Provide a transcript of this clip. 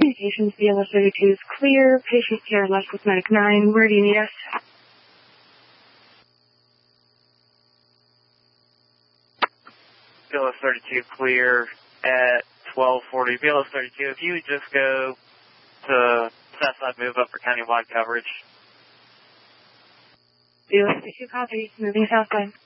communications, BLS 32 is clear. Patient care left with Medic 9. Where do you need us? BLS 32 clear at 1240. BLS 32, if you would just go to Southside move up for countywide coverage. BLS 32 copy. Moving Southside.